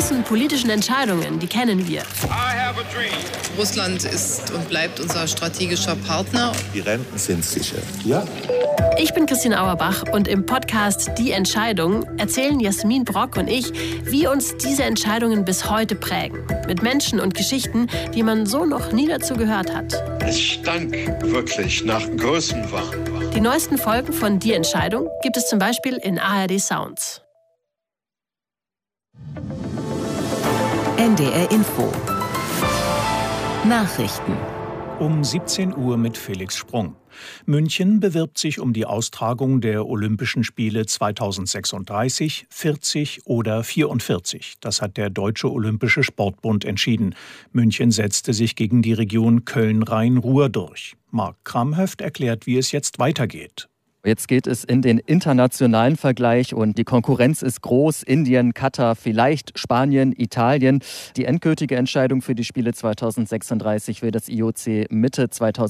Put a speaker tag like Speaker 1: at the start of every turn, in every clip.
Speaker 1: großen politischen Entscheidungen, die kennen wir.
Speaker 2: Russland ist und bleibt unser strategischer Partner.
Speaker 3: Die Renten sind sicher. Ja.
Speaker 1: Ich bin Christine Auerbach und im Podcast Die Entscheidung erzählen Jasmin Brock und ich, wie uns diese Entscheidungen bis heute prägen. Mit Menschen und Geschichten, die man so noch nie dazu gehört hat.
Speaker 3: Es stank wirklich nach Größenwahn.
Speaker 1: Die neuesten Folgen von Die Entscheidung gibt es zum Beispiel in ARD Sounds.
Speaker 4: NDR Info. Nachrichten.
Speaker 5: Um 17 Uhr mit Felix Sprung. München bewirbt sich um die Austragung der Olympischen Spiele 2036, 40 oder 44. Das hat der Deutsche Olympische Sportbund entschieden. München setzte sich gegen die Region Köln-Rhein-Ruhr durch. Marc Kramhöft erklärt, wie es jetzt weitergeht.
Speaker 6: Jetzt geht es in den internationalen Vergleich und die Konkurrenz ist groß. Indien, Katar, vielleicht Spanien, Italien. Die endgültige Entscheidung für die Spiele 2036 will das IOC Mitte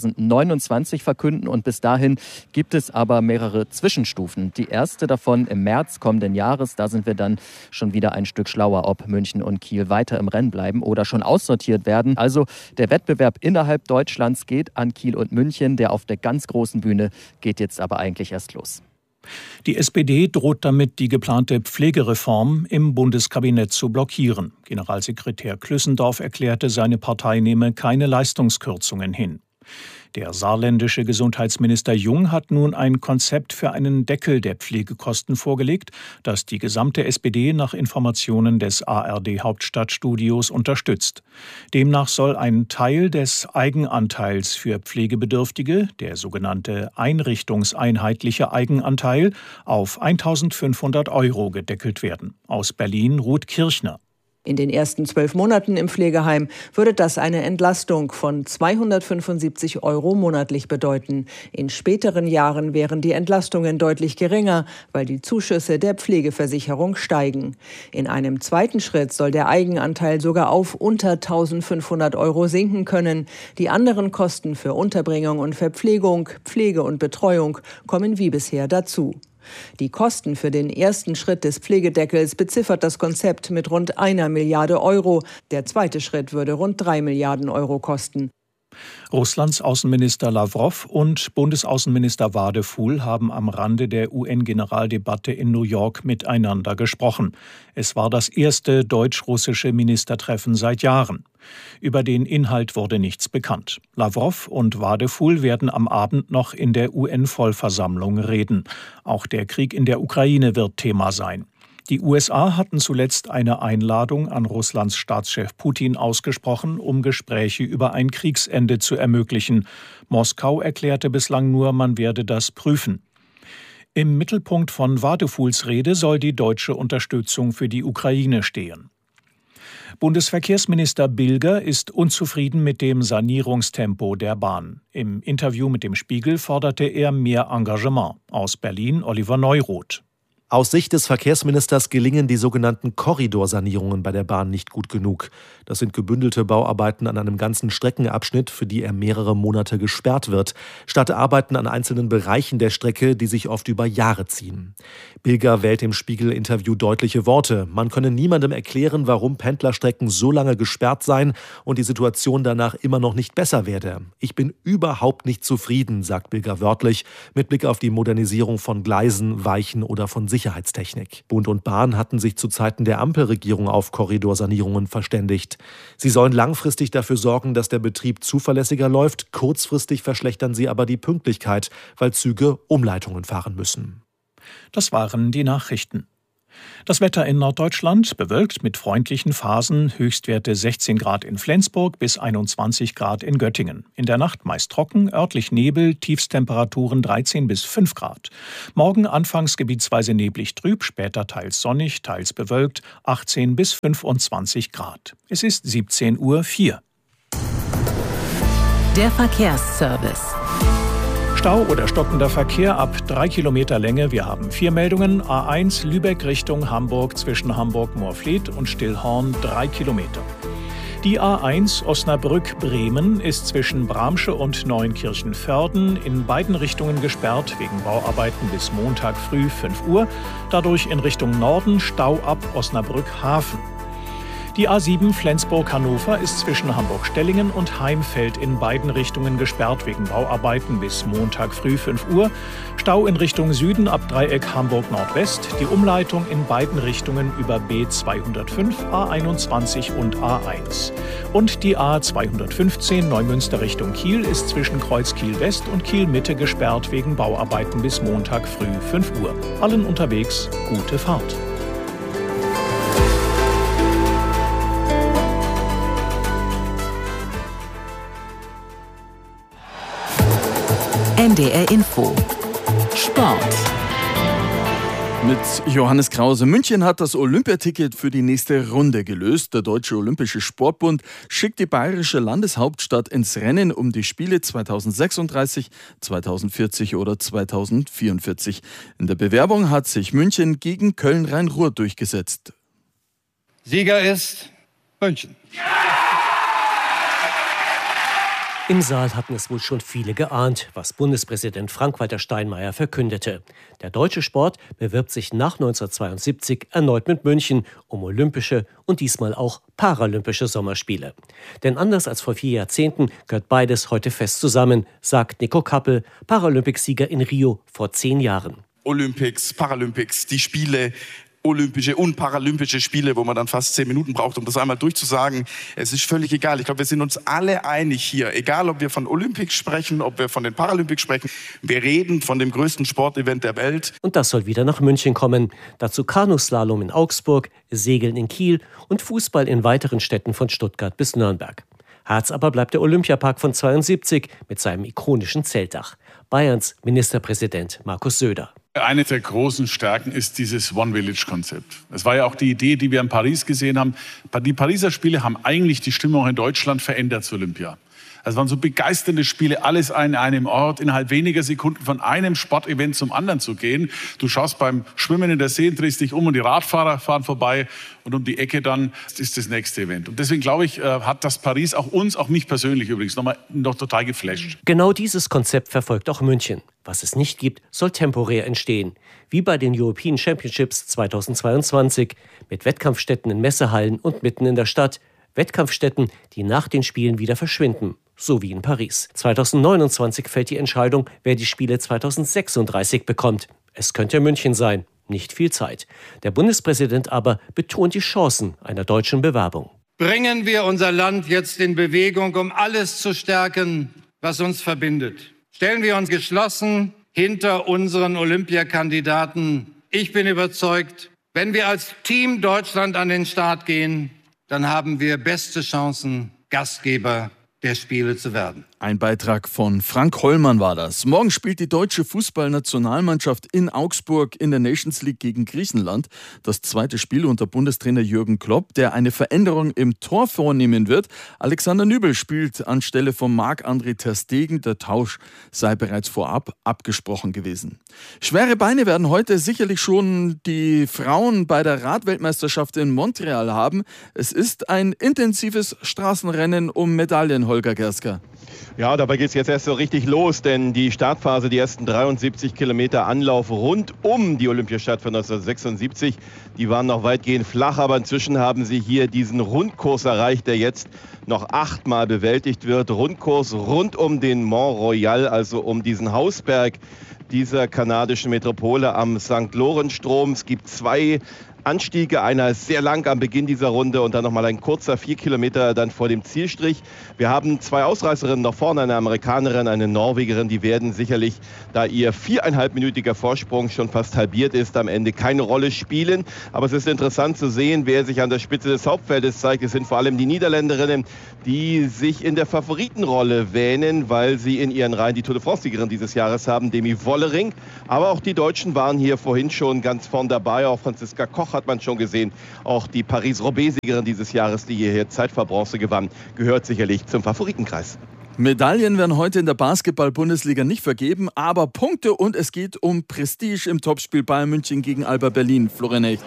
Speaker 6: 2029 verkünden und bis dahin gibt es aber mehrere Zwischenstufen. Die erste davon im März kommenden Jahres. Da sind wir dann schon wieder ein Stück schlauer, ob München und Kiel weiter im Rennen bleiben oder schon aussortiert werden. Also der Wettbewerb innerhalb Deutschlands geht an Kiel und München. Der auf der ganz großen Bühne geht jetzt aber eigentlich erst los.
Speaker 5: Die SPD droht damit, die geplante Pflegereform im Bundeskabinett zu blockieren. Generalsekretär Klüssendorf erklärte, seine Partei nehme keine Leistungskürzungen hin. Der saarländische Gesundheitsminister Jung hat nun ein Konzept für einen Deckel der Pflegekosten vorgelegt, das die gesamte SPD nach Informationen des ARD-Hauptstadtstudios unterstützt. Demnach soll ein Teil des Eigenanteils für Pflegebedürftige, der sogenannte einrichtungseinheitliche Eigenanteil, auf 1.500 € gedeckelt werden. Aus Berlin Ruth Kirchner.
Speaker 7: In den ersten 12 Monaten im Pflegeheim würde das eine Entlastung von 275 € monatlich bedeuten. In späteren Jahren wären die Entlastungen deutlich geringer, weil die Zuschüsse der Pflegeversicherung steigen. In einem zweiten Schritt soll der Eigenanteil sogar auf unter 1.500 € sinken können. Die anderen Kosten für Unterbringung und Verpflegung, Pflege und Betreuung kommen wie bisher dazu. Die Kosten für den ersten Schritt des Pflegedeckels beziffert das Konzept mit rund 1 Milliarde €. Der zweite Schritt würde rund 3 Milliarden € kosten.
Speaker 5: Russlands Außenminister Lavrov und Bundesaußenminister Wadefuhl haben am Rande der UN-Generaldebatte in New York miteinander gesprochen. Es war das erste deutsch-russische Ministertreffen seit Jahren. Über den Inhalt wurde nichts bekannt. Lavrov und Wadefuhl werden am Abend noch in der UN-Vollversammlung reden. Auch der Krieg in der Ukraine wird Thema sein. Die USA hatten zuletzt eine Einladung an Russlands Staatschef Putin ausgesprochen, um Gespräche über ein Kriegsende zu ermöglichen. Moskau erklärte bislang nur, man werde das prüfen. Im Mittelpunkt von Wadefuhls Rede soll die deutsche Unterstützung für die Ukraine stehen. Bundesverkehrsminister Bilger ist unzufrieden mit dem Sanierungstempo der Bahn. Im Interview mit dem Spiegel forderte er mehr Engagement. Aus Berlin Oliver Neuroth.
Speaker 8: Aus Sicht des Verkehrsministers gelingen die sogenannten Korridorsanierungen bei der Bahn nicht gut genug. Das sind gebündelte Bauarbeiten an einem ganzen Streckenabschnitt, für die er mehrere Monate gesperrt wird, statt Arbeiten an einzelnen Bereichen der Strecke, die sich oft über Jahre ziehen. Bilger wählt im Spiegel-Interview deutliche Worte. Man könne niemandem erklären, warum Pendlerstrecken so lange gesperrt seien und die Situation danach immer noch nicht besser werde. Ich bin überhaupt nicht zufrieden, sagt Bilger wörtlich, mit Blick auf die Modernisierung von Gleisen, Weichen oder von Sicherheitstechnik. Bund und Bahn hatten sich zu Zeiten der Ampelregierung auf Korridorsanierungen verständigt. Sie sollen langfristig dafür sorgen, dass der Betrieb zuverlässiger läuft. Kurzfristig verschlechtern sie aber die Pünktlichkeit, weil Züge Umleitungen fahren müssen.
Speaker 5: Das waren die Nachrichten. Das Wetter in Norddeutschland bewölkt mit freundlichen Phasen, Höchstwerte 16 Grad in Flensburg bis 21 Grad in Göttingen. In der Nacht meist trocken, örtlich Nebel, Tiefstemperaturen 13 bis 5 Grad. Morgen anfangs gebietsweise neblig trüb, später teils sonnig, teils bewölkt, 18 bis 25 Grad. Es ist 17:04 Uhr.
Speaker 4: Der Verkehrsservice.
Speaker 5: Stau oder stockender Verkehr ab 3 Kilometer Länge. Wir haben 4 Meldungen. A1 Lübeck Richtung Hamburg zwischen Hamburg-Moorfleet und Stillhorn 3 Kilometer. Die A1 Osnabrück-Bremen ist zwischen Bramsche und Neunkirchen-Vörden in beiden Richtungen gesperrt wegen Bauarbeiten bis Montag früh 5 Uhr. Dadurch in Richtung Norden Stau ab Osnabrück-Hafen. Die A7 Flensburg-Hannover ist zwischen Hamburg-Stellingen und Heimfeld in beiden Richtungen gesperrt wegen Bauarbeiten bis Montag früh 5 Uhr. Stau in Richtung Süden ab Dreieck Hamburg-Nordwest. Die Umleitung in beiden Richtungen über B205, A21 und A1. Und die A215 Neumünster Richtung Kiel ist zwischen Kreuz Kiel-West und Kiel-Mitte gesperrt wegen Bauarbeiten bis Montag früh 5 Uhr. Allen unterwegs gute Fahrt.
Speaker 4: NDR Info. Sport.
Speaker 9: Mit Johannes Krause. München hat das Olympiaticket für die nächste Runde gelöst. Der Deutsche Olympische Sportbund schickt die bayerische Landeshauptstadt ins Rennen um die Spiele 2036, 2040 oder 2044. In der Bewerbung hat sich München gegen Köln-Rhein-Ruhr durchgesetzt.
Speaker 10: Sieger ist München.
Speaker 11: Im Saal hatten es wohl schon viele geahnt, was Bundespräsident Frank-Walter Steinmeier verkündete. Der deutsche Sport bewirbt sich nach 1972 erneut mit München um olympische und diesmal auch paralympische Sommerspiele. Denn anders als vor 4 Jahrzehnten gehört beides heute fest zusammen, sagt Nico Kappel, Paralympicsieger in Rio vor 10 Jahren.
Speaker 12: Olympics, Paralympics, die Spiele, Olympische und Paralympische Spiele, wo man dann fast 10 Minuten braucht, um das einmal durchzusagen. Es ist völlig egal. Ich glaube, wir sind uns alle einig hier. Egal, ob wir von Olympics sprechen, ob wir von den Paralympics sprechen. Wir reden von dem größten Sportevent der Welt.
Speaker 11: Und das soll wieder nach München kommen. Dazu Kanuslalom in Augsburg, Segeln in Kiel und Fußball in weiteren Städten von Stuttgart bis Nürnberg. Herz aber bleibt der Olympiapark von 72 mit seinem ikonischen Zeltdach. Bayerns Ministerpräsident Markus Söder.
Speaker 13: Eine der großen Stärken ist dieses One-Village-Konzept. Es war ja auch die Idee, die wir in Paris gesehen haben. Die Pariser Spiele haben eigentlich die Stimmung in Deutschland verändert zu Olympia. Es waren so begeisternde Spiele, alles an einem Ort, innerhalb weniger Sekunden von einem Sportevent zum anderen zu gehen. Du schaust beim Schwimmen in der See, drehst dich um und die Radfahrer fahren vorbei und um die Ecke dann ist das nächste Event. Und deswegen glaube ich, hat das Paris auch uns, auch mich persönlich übrigens, noch total geflasht.
Speaker 11: Genau dieses Konzept verfolgt auch München. Was es nicht gibt, soll temporär entstehen. Wie bei den European Championships 2022 mit Wettkampfstätten in Messehallen und mitten in der Stadt. Wettkampfstätten, die nach den Spielen wieder verschwinden. So wie in Paris. 2029 fällt die Entscheidung, wer die Spiele 2036 bekommt. Es könnte München sein. Nicht viel Zeit. Der Bundespräsident aber betont die Chancen einer deutschen Bewerbung.
Speaker 10: Bringen wir unser Land jetzt in Bewegung, um alles zu stärken, was uns verbindet. Stellen wir uns geschlossen hinter unseren Olympiakandidaten. Ich bin überzeugt, wenn wir als Team Deutschland an den Start gehen, dann haben wir beste Chancen, Gastgeber der Spiele zu werden.
Speaker 9: Ein Beitrag von Frank Hollmann war das. Morgen spielt die deutsche Fußballnationalmannschaft in Augsburg in der Nations League gegen Griechenland. Das zweite Spiel unter Bundestrainer Jürgen Klopp, der eine Veränderung im Tor vornehmen wird. Alexander Nübel spielt anstelle von Marc-André ter Stegen. Der Tausch sei bereits vorab abgesprochen gewesen. Schwere Beine werden heute sicherlich schon die Frauen bei der Radweltmeisterschaft in Montreal haben. Es ist ein intensives Straßenrennen um Medaillen, Holger Gersker.
Speaker 14: Ja, dabei geht es jetzt erst so richtig los, denn die Startphase, die ersten 73 Kilometer Anlauf rund um die Olympiastadt von 1976, die waren noch weitgehend flach, aber inzwischen haben sie hier diesen Rundkurs erreicht, der jetzt noch 8-mal bewältigt wird. Rundkurs rund um den Mont Royal, also um diesen Hausberg dieser kanadischen Metropole am St. Lawrence-Strom. Es gibt 2 Anstiege, einer ist sehr lang am Beginn dieser Runde und dann nochmal ein kurzer 4 Kilometer dann vor dem Zielstrich. Wir haben 2 Ausreißerinnen noch vorne, eine Amerikanerin, eine Norwegerin, die werden sicherlich, da ihr 4,5-minütiger Vorsprung schon fast halbiert ist, am Ende keine Rolle spielen. Aber es ist interessant zu sehen, wer sich an der Spitze des Hauptfeldes zeigt. Es sind vor allem die Niederländerinnen, die sich in der Favoritenrolle wähnen, weil sie in ihren Reihen die Tour de France-Siegerin dieses Jahres haben, Demi Wollering. Aber auch die Deutschen waren hier vorhin schon ganz vorn dabei, auch Franziska Koch hat man schon gesehen. Auch die Paris-Roubaix-Siegerin dieses Jahres, die hier Zeitverbronze gewann, gehört sicherlich zum Favoritenkreis.
Speaker 9: Medaillen werden heute in der Basketball-Bundesliga nicht vergeben, aber Punkte und es geht um Prestige im Topspiel Bayern München gegen Alba Berlin. Florian Hecht.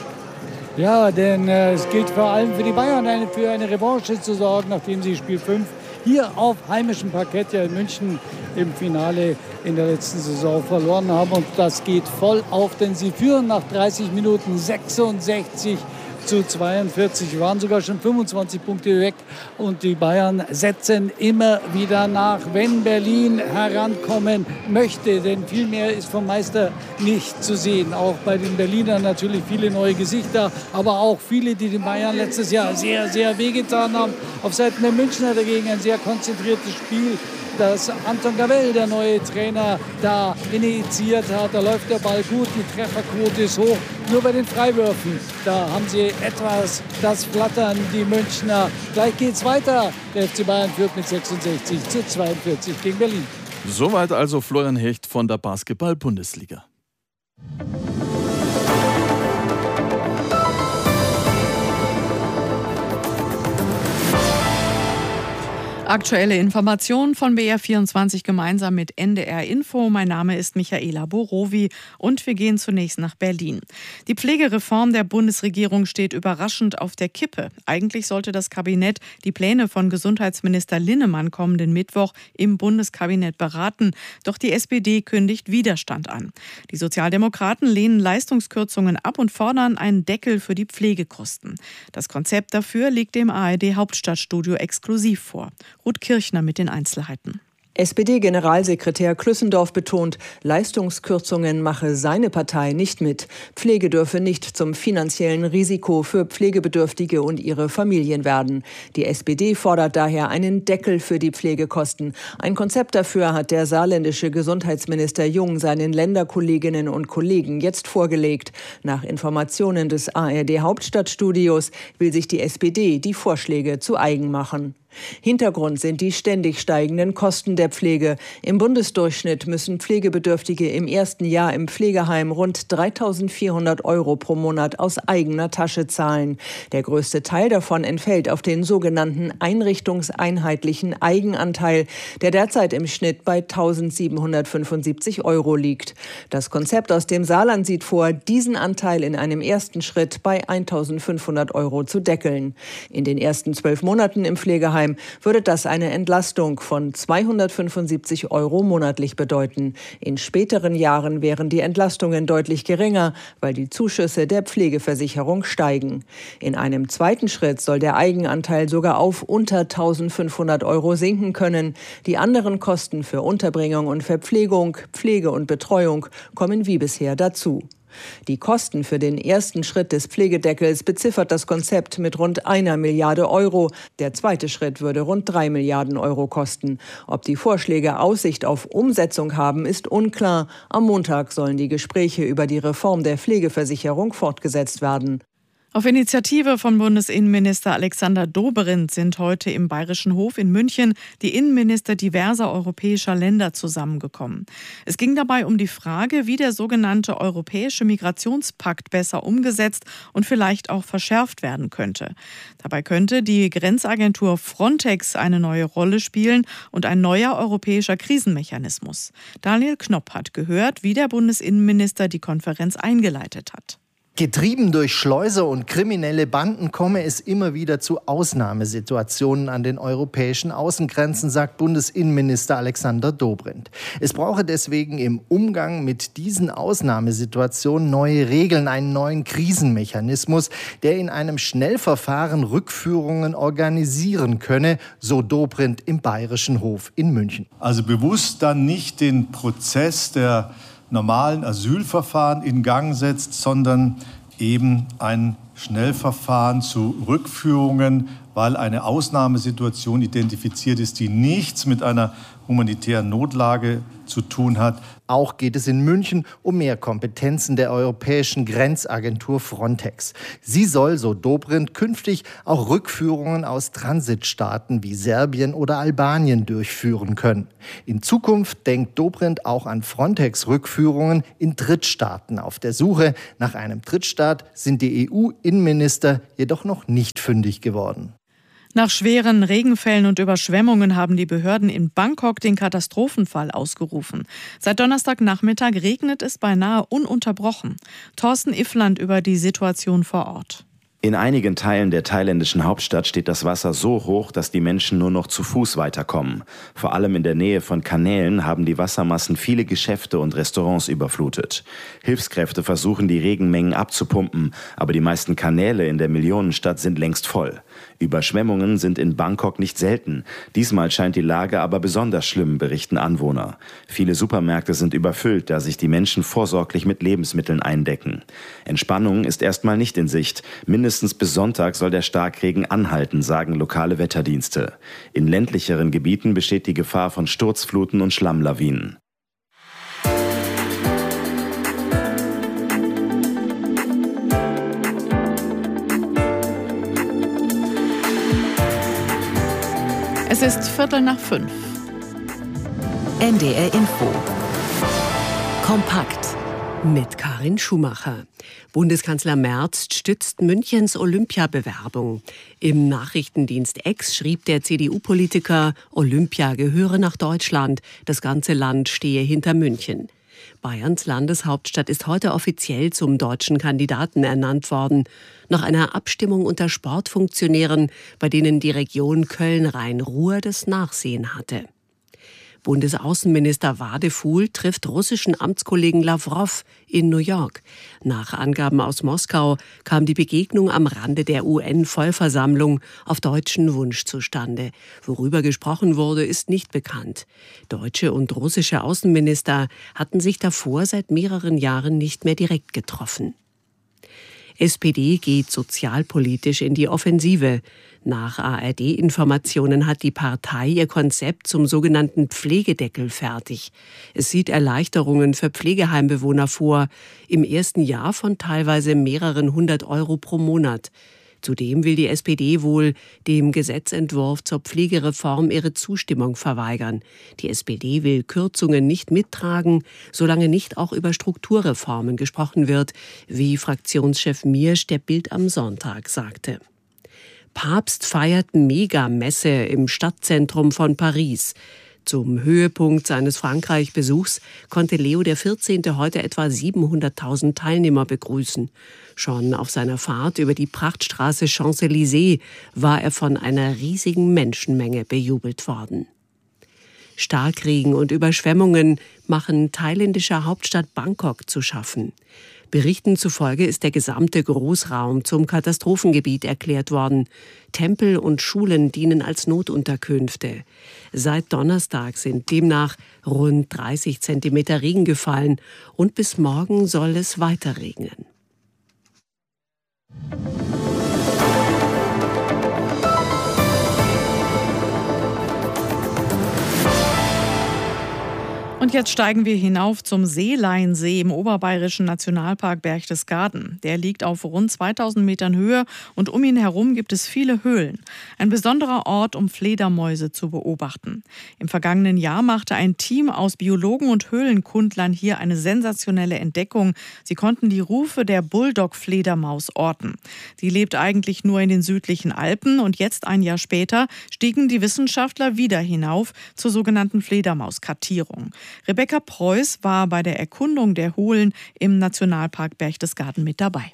Speaker 15: Ja, denn es gilt vor allem für die Bayern für eine Revanche zu sorgen, nachdem sie Spiel 5 hier auf heimischem Parkett ja in München im Finale in der letzten Saison verloren haben. Und das geht voll auf, denn sie führen nach 30 Minuten 66 zu 42. Wir waren sogar schon 25 Punkte weg und die Bayern setzen immer wieder nach, wenn Berlin herankommen möchte. Denn viel mehr ist vom Meister nicht zu sehen. Auch bei den Berlinern natürlich viele neue Gesichter, aber auch viele, die den Bayern letztes Jahr sehr, sehr wehgetan haben. Auf Seiten der Münchner dagegen ein sehr konzentriertes Spiel, das Anton Cavell, der neue Trainer, da initiiert hat. Da läuft der Ball gut, die Trefferquote ist hoch. Nur bei den Freiwürfen, da haben sie etwas das Flattern, die Münchner. Gleich geht's weiter. Der FC Bayern führt mit 66 zu 42 gegen Berlin.
Speaker 9: Soweit also Florian Hecht von der Basketball-Bundesliga.
Speaker 16: Aktuelle Informationen von BR24 gemeinsam mit NDR Info. Mein Name ist Michaela Borowi und wir gehen zunächst nach Berlin. Die Pflegereform der Bundesregierung steht überraschend auf der Kippe. Eigentlich sollte das Kabinett die Pläne von Gesundheitsminister Linnemann kommenden Mittwoch im Bundeskabinett beraten. Doch die SPD kündigt Widerstand an. Die Sozialdemokraten lehnen Leistungskürzungen ab und fordern einen Deckel für die Pflegekosten. Das Konzept dafür liegt dem ARD Hauptstadtstudio exklusiv vor. Ruth Kirchner mit den Einzelheiten.
Speaker 7: SPD-Generalsekretär Klüssendorf betont, Leistungskürzungen mache seine Partei nicht mit. Pflege dürfe nicht zum finanziellen Risiko für Pflegebedürftige und ihre Familien werden. Die SPD fordert daher einen Deckel für die Pflegekosten. Ein Konzept dafür hat der saarländische Gesundheitsminister Jung seinen Länderkolleginnen und Kollegen jetzt vorgelegt. Nach Informationen des ARD Hauptstadtstudios will sich die SPD die Vorschläge zu eigen machen. Hintergrund sind die ständig steigenden Kosten der Pflege. Im Bundesdurchschnitt müssen Pflegebedürftige im ersten Jahr im Pflegeheim rund 3.400 € pro Monat aus eigener Tasche zahlen. Der größte Teil davon entfällt auf den sogenannten einrichtungseinheitlichen Eigenanteil, der derzeit im Schnitt bei 1.775 € liegt. Das Konzept aus dem Saarland sieht vor, diesen Anteil in einem ersten Schritt bei 1.500 € zu deckeln. In den ersten 12 Monaten im Pflegeheim würde das eine Entlastung von 275 € monatlich bedeuten. In späteren Jahren wären die Entlastungen deutlich geringer, weil die Zuschüsse der Pflegeversicherung steigen. In einem zweiten Schritt soll der Eigenanteil sogar auf unter 1.500 € sinken können. Die anderen Kosten für Unterbringung und Verpflegung, Pflege und Betreuung kommen wie bisher dazu. Die Kosten für den ersten Schritt des Pflegedeckels beziffert das Konzept mit rund 1 Milliarde €. Der zweite Schritt würde rund 3 Milliarden € kosten. Ob die Vorschläge Aussicht auf Umsetzung haben, ist unklar. Am Montag sollen die Gespräche über die Reform der Pflegeversicherung fortgesetzt werden.
Speaker 16: Auf Initiative von Bundesinnenminister Alexander Dobrindt sind heute im Bayerischen Hof in München die Innenminister diverser europäischer Länder zusammengekommen. Es ging dabei um die Frage, wie der sogenannte Europäische Migrationspakt besser umgesetzt und vielleicht auch verschärft werden könnte. Dabei könnte die Grenzagentur Frontex eine neue Rolle spielen und ein neuer europäischer Krisenmechanismus. Daniel Knopp hat gehört, wie der Bundesinnenminister die Konferenz eingeleitet hat.
Speaker 17: Getrieben durch Schleuser und kriminelle Banden komme es immer wieder zu Ausnahmesituationen an den europäischen Außengrenzen, sagt Bundesinnenminister Alexander Dobrindt. Es brauche deswegen im Umgang mit diesen Ausnahmesituationen neue Regeln, einen neuen Krisenmechanismus, der in einem Schnellverfahren Rückführungen organisieren könne, so Dobrindt im Bayerischen Hof in München.
Speaker 18: Also bewusst dann nicht den Prozess der normalen Asylverfahren in Gang setzt, sondern eben ein Schnellverfahren zu Rückführungen, weil eine Ausnahmesituation identifiziert ist, die nichts mit einer humanitären Notlage zu tun hat.
Speaker 17: Auch geht es in München um mehr Kompetenzen der europäischen Grenzagentur Frontex. Sie soll, so Dobrindt, künftig auch Rückführungen aus Transitstaaten wie Serbien oder Albanien durchführen können. In Zukunft denkt Dobrindt auch an Frontex-Rückführungen in Drittstaaten. Auf der Suche nach einem Drittstaat sind die EU-Innenminister jedoch noch nicht fündig geworden.
Speaker 16: Nach schweren Regenfällen und Überschwemmungen haben die Behörden in Bangkok den Katastrophenfall ausgerufen. Seit Donnerstagnachmittag regnet es beinahe ununterbrochen. Thorsten Iffland über die Situation vor Ort.
Speaker 19: In einigen Teilen der thailändischen Hauptstadt steht das Wasser so hoch, dass die Menschen nur noch zu Fuß weiterkommen. Vor allem in der Nähe von Kanälen haben die Wassermassen viele Geschäfte und Restaurants überflutet. Hilfskräfte versuchen, die Regenmengen abzupumpen, aber die meisten Kanäle in der Millionenstadt sind längst voll. Überschwemmungen sind in Bangkok nicht selten. Diesmal scheint die Lage aber besonders schlimm, berichten Anwohner. Viele Supermärkte sind überfüllt, da sich die Menschen vorsorglich mit Lebensmitteln eindecken. Entspannung ist erstmal nicht in Sicht. Mindestens bis Sonntag soll der Starkregen anhalten, sagen lokale Wetterdienste. In ländlicheren Gebieten besteht die Gefahr von Sturzfluten und Schlammlawinen.
Speaker 16: Es ist 4:45.
Speaker 20: NDR Info. Kompakt mit Karin Schumacher. Bundeskanzler Merz stützt Münchens Olympiabewerbung. Im Nachrichtendienst X schrieb der CDU-Politiker, Olympia gehöre nach Deutschland, das ganze Land stehe hinter München. Bayerns Landeshauptstadt ist heute offiziell zum deutschen Kandidaten ernannt worden, nach einer Abstimmung unter Sportfunktionären, bei denen die Region Köln-Rhein-Ruhr das Nachsehen hatte. Bundesaußenminister Wadefuhl trifft russischen Amtskollegen Lavrov in New York. Nach Angaben aus Moskau kam die Begegnung am Rande der UN-Vollversammlung auf deutschen Wunsch zustande. Worüber gesprochen wurde, ist nicht bekannt. Deutsche und russische Außenminister hatten sich davor seit mehreren Jahren nicht mehr direkt getroffen. SPD geht sozialpolitisch in die Offensive. Nach ARD-Informationen hat die Partei ihr Konzept zum sogenannten Pflegedeckel fertig. Es sieht Erleichterungen für Pflegeheimbewohner vor, im ersten Jahr von teilweise mehreren 100 € pro Monat. Zudem will die SPD wohl dem Gesetzentwurf zur Pflegereform ihre Zustimmung verweigern. Die SPD will Kürzungen nicht mittragen, solange nicht auch über Strukturreformen gesprochen wird, wie Fraktionschef Miersch der Bild am Sonntag sagte. Papst feiert Megamesse im Stadtzentrum von Paris. Zum Höhepunkt seines Frankreich-Besuchs konnte Leo XIV. Heute etwa 700.000 Teilnehmer begrüßen. Schon auf seiner Fahrt über die Prachtstraße Champs-Élysées war er von einer riesigen Menschenmenge bejubelt worden. Starkregen und Überschwemmungen machen thailändischer Hauptstadt Bangkok zu schaffen. Berichten zufolge ist der gesamte Großraum zum Katastrophengebiet erklärt worden. Tempel und Schulen dienen als Notunterkünfte. Seit Donnerstag sind demnach rund 30 Zentimeter Regen gefallen und bis morgen soll es weiter regnen.
Speaker 16: Und jetzt steigen wir hinauf zum Seeleinsee im oberbayerischen Nationalpark Berchtesgaden. Der liegt auf rund 2000 Metern Höhe und um ihn herum gibt es viele Höhlen. Ein besonderer Ort, um Fledermäuse zu beobachten. Im vergangenen Jahr machte ein Team aus Biologen und Höhlenkundlern hier eine sensationelle Entdeckung. Sie konnten die Rufe der Bulldog-Fledermaus orten. Sie lebt eigentlich nur in den südlichen Alpen und jetzt, ein Jahr später, stiegen die Wissenschaftler wieder hinauf zur sogenannten Fledermauskartierung. Rebecca Preuß war bei der Erkundung der Höhlen im Nationalpark Berchtesgaden mit dabei.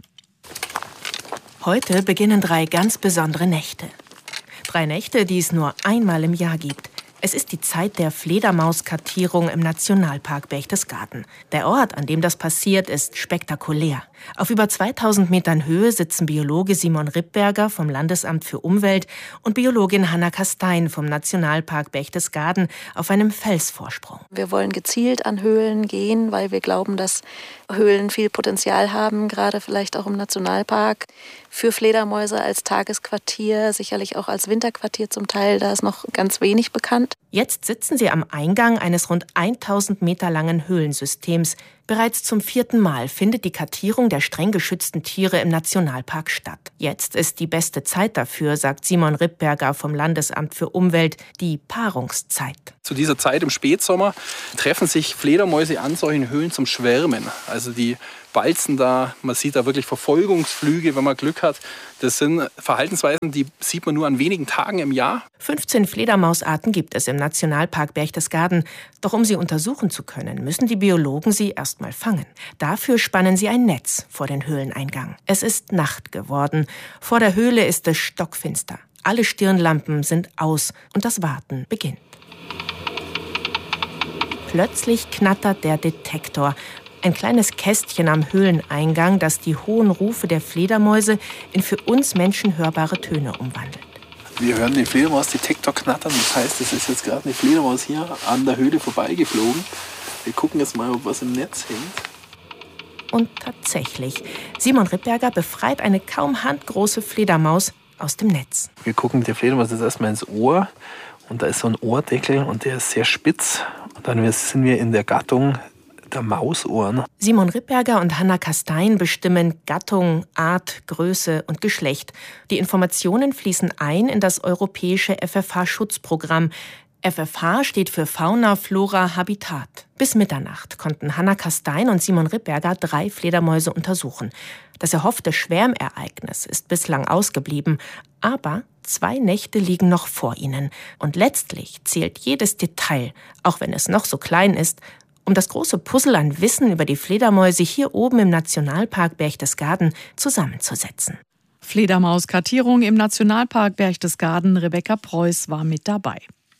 Speaker 21: Heute beginnen 3 ganz besondere Nächte. 3 Nächte, die es nur einmal im Jahr gibt. Es ist die Zeit der Fledermauskartierung im Nationalpark Berchtesgaden. Der Ort, an dem das passiert, ist spektakulär. Auf über 2000 Metern Höhe sitzen Biologe Simon Rippberger vom Landesamt für Umwelt und Biologin Hanna Kastein vom Nationalpark Berchtesgaden auf einem Felsvorsprung.
Speaker 22: Wir wollen gezielt an Höhlen gehen, weil wir glauben, dass Höhlen viel Potenzial haben, gerade vielleicht auch im Nationalpark. Für Fledermäuse als Tagesquartier, sicherlich auch als Winterquartier zum Teil, da ist noch ganz wenig bekannt.
Speaker 21: Jetzt sitzen sie am Eingang eines rund 1000 Meter langen Höhlensystems. Bereits zum 4. Mal findet die Kartierung der streng geschützten Tiere im Nationalpark statt. Jetzt ist die beste Zeit dafür, sagt Simon Rippberger vom Landesamt für Umwelt, die Paarungszeit.
Speaker 23: Zu dieser Zeit im Spätsommer treffen sich Fledermäuse an solchen Höhlen zum Schwärmen. Also die balzen da, man sieht da wirklich Verfolgungsflüge, wenn man Glück hat. Das sind Verhaltensweisen, die sieht man nur an wenigen Tagen im Jahr.
Speaker 21: 15 Fledermausarten gibt es im Nationalpark Berchtesgaden. Doch um sie untersuchen zu können, müssen die Biologen sie erst mal fangen. Dafür spannen sie ein Netz vor den Höhleneingang. Es ist Nacht geworden. Vor der Höhle ist es stockfinster. Alle Stirnlampen sind aus und das Warten beginnt. Plötzlich knattert der Detektor. Ein kleines Kästchen am Höhleneingang, das die hohen Rufe der Fledermäuse in für uns Menschen hörbare Töne umwandelt.
Speaker 23: Wir hören den Fledermausdetektor knattern. Das heißt, es ist jetzt gerade eine Fledermaus hier an der Höhle vorbeigeflogen. Wir gucken jetzt mal, ob was im Netz hängt.
Speaker 21: Und tatsächlich, Simon Rippberger befreit eine kaum handgroße Fledermaus aus dem Netz.
Speaker 23: Wir gucken mit der Fledermaus jetzt erstmal ins Ohr. Und da ist so ein Ohrdeckel und der ist sehr spitz. Und dann sind wir in der Gattung der Mausohren.
Speaker 21: Simon Rippberger und Hanna Kastein bestimmen Gattung, Art, Größe und Geschlecht. Die Informationen fließen ein in das europäische FFH-Schutzprogramm. FFH steht für Fauna, Flora, Habitat. Bis Mitternacht konnten Hanna Kastein und Simon Rippberger 3 Fledermäuse untersuchen. Das erhoffte Schwärmereignis ist bislang ausgeblieben, aber 2 Nächte liegen noch vor ihnen. Und letztlich zählt jedes Detail, auch wenn es noch so klein ist, um das große Puzzle an Wissen über die Fledermäuse hier oben im Nationalpark Berchtesgaden zusammenzusetzen.
Speaker 16: Fledermauskartierung im Nationalpark Berchtesgaden. Rebecca Preuß war mit dabei.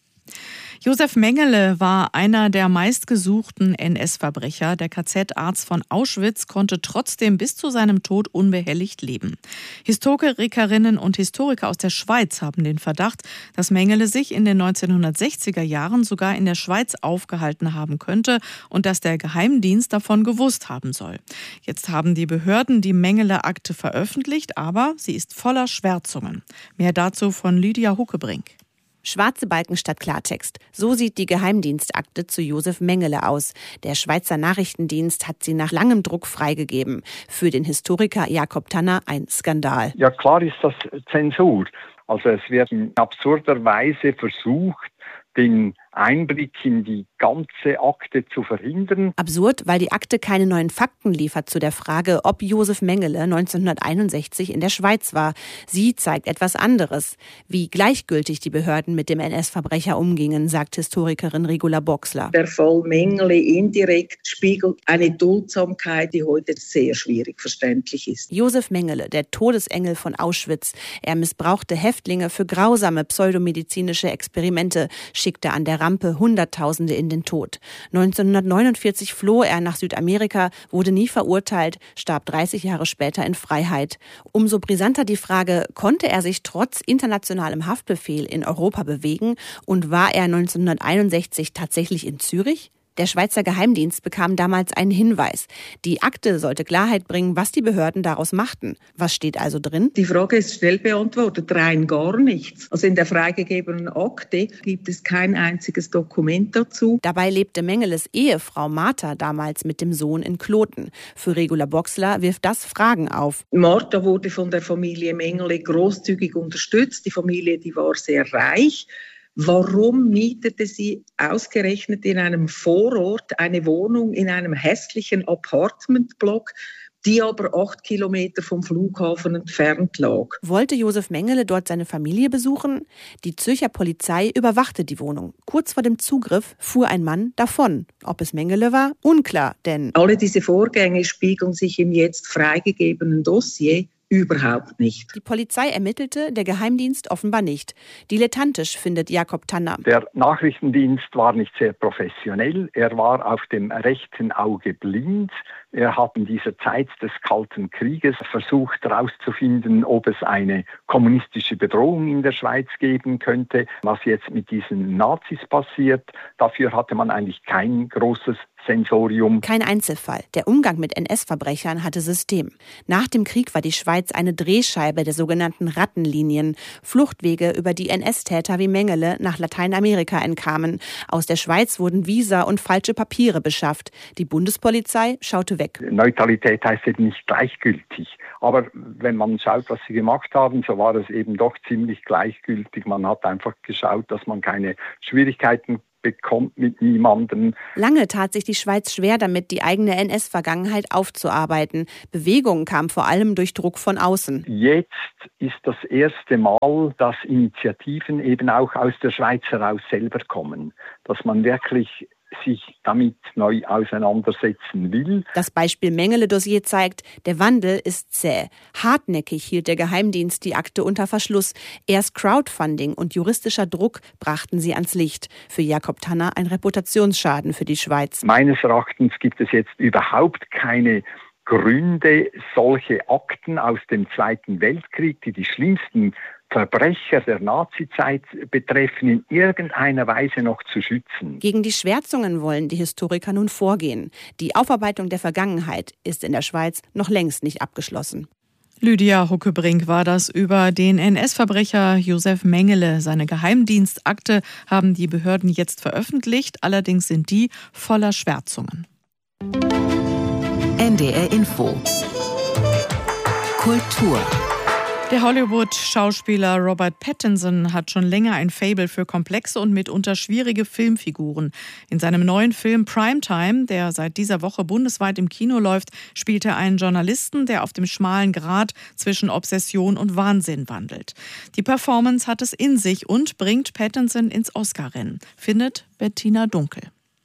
Speaker 16: Josef Mengele war einer der meistgesuchten NS-Verbrecher. Der KZ-Arzt von Auschwitz konnte trotzdem bis zu seinem Tod unbehelligt leben. Historikerinnen und Historiker aus der Schweiz haben den Verdacht, dass Mengele sich in den 1960er Jahren sogar in der Schweiz aufgehalten haben könnte und dass der Geheimdienst davon gewusst haben soll. Jetzt haben die Behörden die Mengele-Akte veröffentlicht, aber sie ist voller Schwärzungen. Mehr dazu von Lydia Huckebrink.
Speaker 1: Schwarze Balken statt Klartext. So sieht die Geheimdienstakte zu Josef Mengele aus. Der Schweizer Nachrichtendienst hat sie nach langem Druck freigegeben. Für den Historiker Jakob Tanner ein Skandal.
Speaker 2: Ja, klar ist das Zensur. Also es wird in absurder Weise versucht, den Einblick in die ganze Akte zu verhindern.
Speaker 1: Absurd, weil die Akte keine neuen Fakten liefert zu der Frage, ob Josef Mengele 1961 in der Schweiz war. Sie zeigt etwas anderes. Wie gleichgültig die Behörden mit dem NS-Verbrecher umgingen, sagt Historikerin Regula Boxler.
Speaker 3: Der Fall Mengele indirekt spiegelt eine Duldsamkeit, die heute sehr schwierig verständlich ist.
Speaker 1: Josef Mengele, der Todesengel von Auschwitz. Er missbrauchte Häftlinge für grausame pseudomedizinische Experimente, schickte an der Rampe Hunderttausende in den Tod. 1949 floh er nach Südamerika, wurde nie verurteilt, starb 30 Jahre später in Freiheit. Umso brisanter die Frage, konnte er sich trotz internationalem Haftbefehl in Europa bewegen und war er 1961 tatsächlich in Zürich? Der Schweizer Geheimdienst bekam damals einen Hinweis. Die Akte sollte Klarheit bringen, was die Behörden daraus machten. Was steht also drin?
Speaker 3: Die Frage ist schnell beantwortet, rein gar nichts. Also in der freigegebenen Akte gibt es kein einziges Dokument dazu.
Speaker 1: Dabei lebte Mengeles Ehefrau Martha damals mit dem Sohn in Kloten. Für Regula Boxler wirft das Fragen auf.
Speaker 3: Martha wurde von der Familie Mengele großzügig unterstützt. Die Familie, die war sehr reich. Warum mietete sie ausgerechnet in einem Vorort eine Wohnung in einem hässlichen Apartmentblock, die aber 8 Kilometer vom Flughafen entfernt lag?
Speaker 1: Wollte Josef Mengele dort seine Familie besuchen? Die Zürcher Polizei überwachte die Wohnung. Kurz vor dem Zugriff fuhr ein Mann davon. Ob es Mengele war? Unklar, denn
Speaker 3: alle diese Vorgänge spiegeln sich im jetzt freigegebenen Dossier überhaupt nicht.
Speaker 1: Die Polizei ermittelte, der Geheimdienst offenbar nicht. Dilettantisch findet Jakob Tanner.
Speaker 2: Der Nachrichtendienst war nicht sehr professionell. Er war auf dem rechten Auge blind. Er hat in dieser Zeit des Kalten Krieges versucht herauszufinden, ob es eine kommunistische Bedrohung in der Schweiz geben könnte. Was jetzt mit diesen Nazis passiert, dafür hatte man eigentlich kein großes Sensorium.
Speaker 1: Kein Einzelfall. Der Umgang mit NS-Verbrechern hatte System. Nach dem Krieg war die Schweiz eine Drehscheibe der sogenannten Rattenlinien. Fluchtwege, über die NS-Täter wie Mengele nach Lateinamerika entkamen. Aus der Schweiz wurden Visa und falsche Papiere beschafft. Die Bundespolizei schaute weg.
Speaker 2: Neutralität heißt eben nicht gleichgültig. Aber wenn man schaut, was sie gemacht haben, so war es eben doch ziemlich gleichgültig. Man hat einfach geschaut, dass man keine Schwierigkeiten bekommt mit niemandem.
Speaker 1: Lange tat sich die Schweiz schwer damit, die eigene NS-Vergangenheit aufzuarbeiten. Bewegung kam vor allem durch Druck von außen.
Speaker 2: Jetzt ist das erste Mal, dass Initiativen eben auch aus der Schweiz heraus selber kommen, dass man wirklich sich damit neu auseinandersetzen will.
Speaker 1: Das Beispiel Mengele-Dossier zeigt, der Wandel ist zäh. Hartnäckig hielt der Geheimdienst die Akte unter Verschluss. Erst Crowdfunding und juristischer Druck brachten sie ans Licht. Für Jakob Tanner ein Reputationsschaden für die Schweiz.
Speaker 2: Meines Erachtens gibt es jetzt überhaupt keine Gründe, solche Akten aus dem Zweiten Weltkrieg, die schlimmsten Verbrecher der Nazizeit betreffen, in irgendeiner Weise noch zu schützen.
Speaker 1: Gegen die Schwärzungen wollen die Historiker nun vorgehen. Die Aufarbeitung der Vergangenheit ist in der Schweiz noch längst nicht abgeschlossen.
Speaker 16: Lydia Huckebrink war das über den NS-Verbrecher Josef Mengele. Seine Geheimdienstakte haben die Behörden jetzt veröffentlicht, allerdings sind die voller Schwärzungen.
Speaker 4: NDR Info. Kultur.
Speaker 16: Der Hollywood-Schauspieler Robert Pattinson hat schon länger ein Faible für komplexe und mitunter schwierige Filmfiguren. In seinem neuen Film Primetime, der seit dieser Woche bundesweit im Kino läuft, spielt er einen Journalisten, der auf dem schmalen Grat zwischen Obsession und Wahnsinn wandelt. Die Performance hat es in sich und bringt Pattinson ins Oscar-Rennen, findet Bettina Dunkel.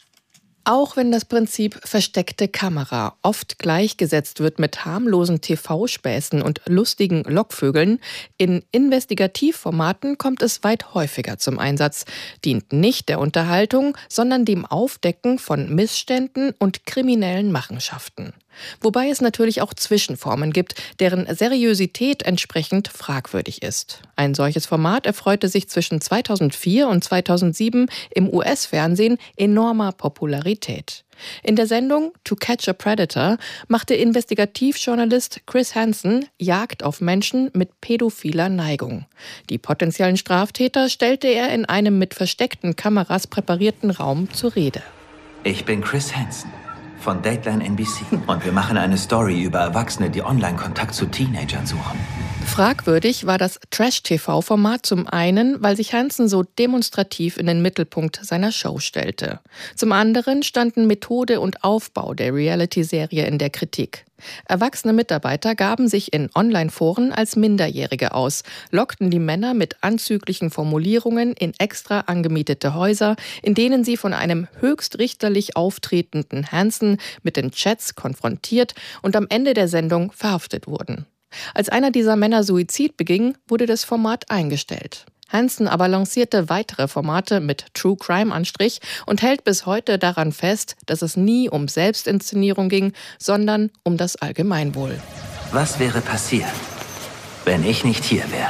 Speaker 5: Auch wenn das Prinzip versteckte Kamera oft gleichgesetzt wird mit harmlosen TV-Späßen und lustigen Lockvögeln, in Investigativformaten kommt es weit häufiger zum Einsatz, dient nicht der Unterhaltung, sondern dem Aufdecken von Missständen und kriminellen Machenschaften. Wobei es natürlich auch Zwischenformen gibt, deren Seriosität entsprechend fragwürdig ist. Ein solches Format erfreute sich zwischen 2004 und 2007 im US-Fernsehen enormer Popularität. In der Sendung To Catch a Predator machte Investigativjournalist Chris Hansen Jagd auf Menschen mit pädophiler Neigung. Die potenziellen Straftäter stellte er in einem mit versteckten Kameras präparierten Raum zur Rede.
Speaker 6: Ich bin Chris Hansen von Dateline NBC und wir machen eine Story über Erwachsene, die Online-Kontakt zu Teenagern suchen.
Speaker 5: Fragwürdig war das Trash-TV-Format zum einen, weil sich Hansen so demonstrativ in den Mittelpunkt seiner Show stellte. Zum anderen standen Methode und Aufbau der Reality-Serie in der Kritik. Erwachsene Mitarbeiter gaben sich in Online-Foren als Minderjährige aus, lockten die Männer mit anzüglichen Formulierungen in extra angemietete Häuser, in denen sie von einem höchst richterlich auftretenden Hansen mit den Chats konfrontiert und am Ende der Sendung verhaftet wurden. Als einer dieser Männer Suizid beging, wurde das Format eingestellt. Hansen aber lancierte weitere Formate mit True Crime-Anstrich und hält bis heute daran fest, dass es nie um Selbstinszenierung ging, sondern um das Allgemeinwohl.
Speaker 6: Was wäre passiert, wenn ich nicht hier wäre?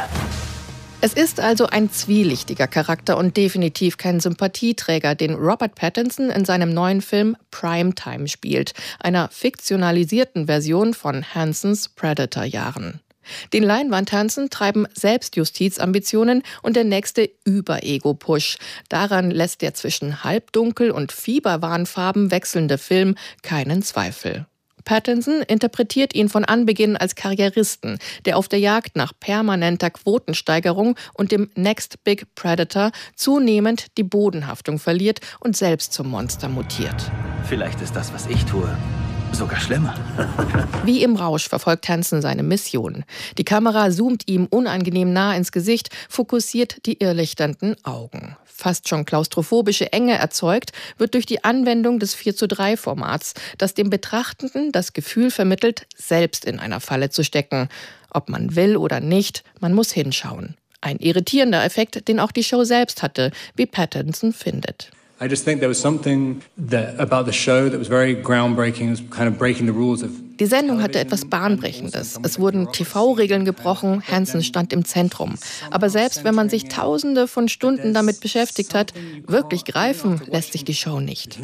Speaker 5: Es ist also ein zwielichtiger Charakter und definitiv kein Sympathieträger, den Robert Pattinson in seinem neuen Film Primetime spielt, einer fiktionalisierten Version von Hansens Predator-Jahren. Den Leinwand-Hansen treiben Selbstjustizambitionen und der nächste Über-Ego-Push. Daran lässt der zwischen Halbdunkel- und Fieberwarnfarben wechselnde Film keinen Zweifel. Pattinson interpretiert ihn von Anbeginn als Karrieristen, der auf der Jagd nach permanenter Quotensteigerung und dem Next Big Predator zunehmend die Bodenhaftung verliert und selbst zum Monster mutiert.
Speaker 6: Vielleicht ist das, was ich tue, sogar schlimmer.
Speaker 5: Wie im Rausch verfolgt Hansen seine Mission. Die Kamera zoomt ihm unangenehm nah ins Gesicht, fokussiert die irrlichternden Augen. Fast schon klaustrophobische Enge erzeugt wird durch die Anwendung des 4:3-Formats, das dem Betrachtenden das Gefühl vermittelt, selbst in einer Falle zu stecken. Ob man will oder nicht, man muss hinschauen. Ein irritierender Effekt, den auch die Show selbst hatte, wie Pattinson findet.
Speaker 8: I just think there was something about the show that was very groundbreaking. It was kind of breaking the rules of.
Speaker 5: Die Sendung hatte etwas Bahnbrechendes. Es wurden TV-Regeln gebrochen, Hansen stand im Zentrum. Aber selbst wenn man sich Tausende von Stunden damit beschäftigt hat, wirklich greifen lässt sich die Show nicht.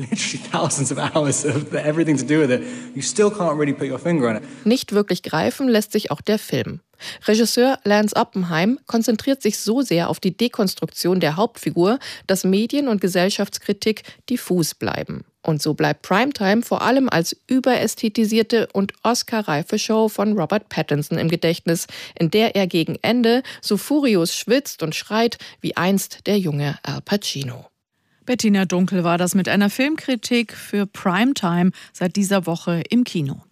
Speaker 5: Nicht wirklich greifen lässt sich auch der Film. Regisseur Lance Oppenheim konzentriert sich so sehr auf die Dekonstruktion der Hauptfigur, dass Medien- und Gesellschaftskritik diffus bleiben. Und so bleibt Primetime vor allem als überästhetisierte und Oscar-reife Show von Robert Pattinson im Gedächtnis, in der er gegen Ende so furios schwitzt und schreit wie einst der junge Al Pacino.
Speaker 16: Bettina Dunkel war das mit einer Filmkritik für Primetime seit dieser Woche im Kino.